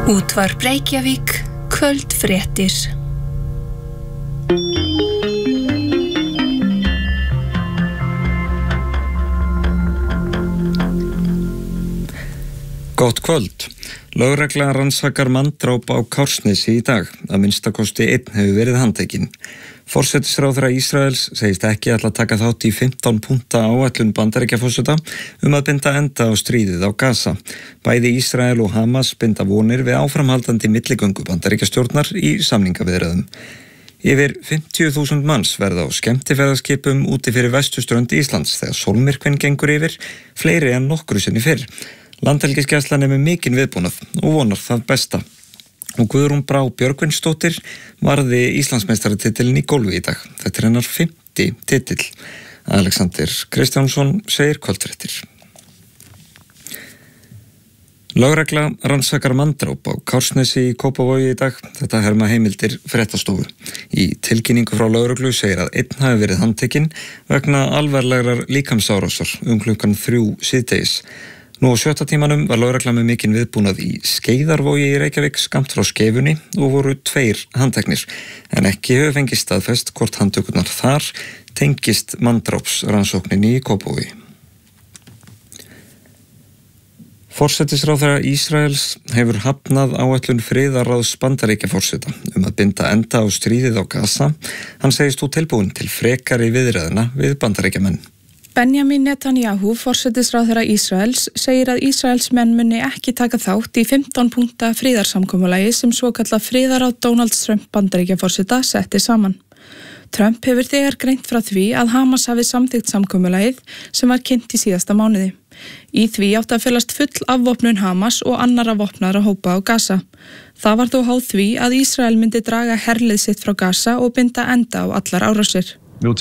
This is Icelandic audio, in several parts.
Útvarp Reykjavík, kvöldfréttir. Gott kvöld. Lögregla rannsakar manndráp á Kársnesi í dag. Að minnstakosti einn hefur verið handtekinn. Forsætisráðherra Ísraels segist ekki ætla að taka þátt í 15 punkta áætlun Bandaríkjaforseta að binda enda á stríðið á Gaza. Bæði Ísrael og Hamas binda vonir við áframhaldandi milligöngu Bandaríkjastjórnar í samningaviðræðum. Yfir 50.000 manns verða á skemmtiferðaskipum úti fyrir vesturströnd Íslands þegar sólmyrkvinn gengur yfir, fleiri en nokkru sinni fyrr. Landhelgisgæslan með mikinn viðbúnað og vonar það besta. Og Guðrún Brá Björgvinsdóttir varði Íslandsmeistaratitilinn í golfi í dag. Þetta hennar 50. titill. Alexander Kristjánsson segir kvöldfréttir. Lögregla rannsakar manndráp á Kársnesi í Kópavogi í dag. Þetta herma heimildir fréttastofu. Í tilkynningu frá lögreglu segir að einn hafi verið handtekinn vegna alvarlegrar líkamsárásar klukkan 3 síðdegis. Nú á 7. tímanum var lögregla með mikinn viðbúnað í Skeiðarvogi í Reykjavík skammt frá Skeifunni og voru 2 handteknir, en ekki hefur fengist staðfest hvort handtökurnar þar tengist manndrápsrannsókninni í Kópavogi. Forsætisráðherra Ísraels hefur hafnað áætlun friðarráðs Bandaríkjaforseta að binda enda á stríðið á Gaza. Hann segist þú tilbúinn til frekari viðræðna við Bandaríkjamenn. Benjamin Netanyahu, forsætisráðherra Ísraels, segir að Ísraelsmenn muni ekki taka þátt í 15 punkta friðarsamkomulagi sem svokallað friðarráð Donald Trump Bandaríkjaforseta setti saman. Trump hefur þegar greint frá því að Hamas hafi samþykkt samkomulagið sem var kynnt í síðasta mánuði. Í því átti að felast full afvopnun Hamas og annarra vopnaðra hópa á Gaza. Það var þó háð því að Ísrael myndi draga herlið sitt frá Gaza og binda enda á allar árásir.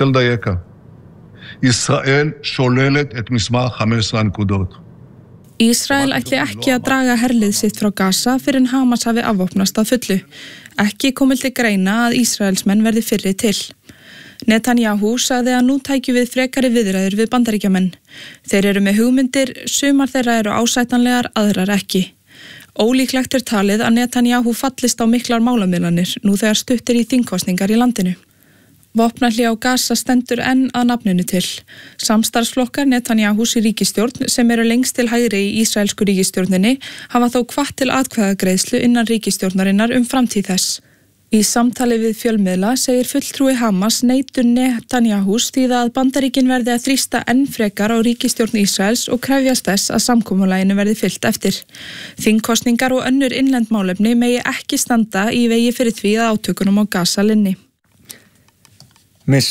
ישראל שוללת את מסמך 15 הנקודות. Ísrael ætli ekki að draga herlið sitt frá Gaza fyrir en Hamas hafi afvopnast að fullu. Ekki komið til greina að Ísraelsmenn verði fyrri til. Netanyahu sagði að nú tækju við frekari viðræður við Bandaríkjamenn. Þeir eru með hugmyndir, sumar þeirra eru ásætanlegar, aðrar ekki. Ólíklegt talið að Netanyahu fallist á miklar málamiðlanir nú þegar stuttir í þingkosningar í landinu. Vopnahlé á Gaza stendur enn að nafninu til. Samstarfsflokkar Netanyahus í ríkisstjórn sem eru lengst til hægri í ísraelsku ríkisstjórninni hafa þó hvatt til atkvæðagreiðslu innan ríkisstjórnarinnar framtíð þess. Í samtali við fjölmiðla segir fulltrúi Hamas neitun Netanyahus því að Bandaríkin verði að þrýsta enn frekar á ríkisstjórn Ísraels og krefjast þess að samkomulaginu verði fylgt eftir. Þingkosningar og önnur innlend málefni megi ekki standa í vegi fyrir því að átökunum á Gaza linni.